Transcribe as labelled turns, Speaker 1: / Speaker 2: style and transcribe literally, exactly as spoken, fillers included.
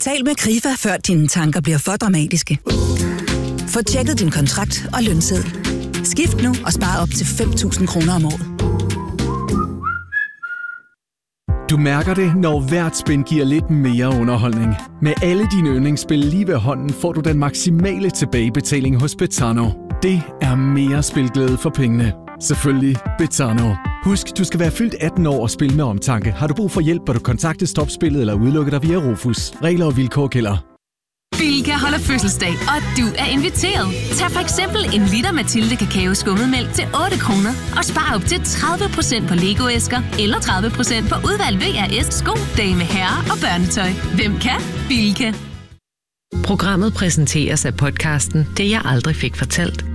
Speaker 1: Tal med Krifa, før dine tanker bliver for dramatiske. Få tjekket din kontrakt og lønseddel. Skift nu og spare op til fem tusind kroner om året.
Speaker 2: Du mærker det, når hvert spin giver lidt mere underholdning. Med alle dine yndlingsspil lige ved hånden får du den maksimale tilbagebetaling hos Betano. Det er mere spilglæde for pengene. Selvfølgelig Betano. Husk, du skal være fyldt atten år og spille med omtanke. Har du brug for hjælp, bør du kontakte Stopspillet eller udelukke dig via Rufus. Regler og vilkår gælder.
Speaker 3: Bilka holder fødselsdag, og du er inviteret. Tag for eksempel en liter Mathilde Kakao skummetmælk til otte kroner og spar op til tredive procent på Lego-æsker eller tredive procent på udvalgt V R S, sko, dame, herre og børnetøj. Hvem kan? Bilka.
Speaker 4: Programmet præsenteres af podcasten Det jeg aldrig fik fortalt.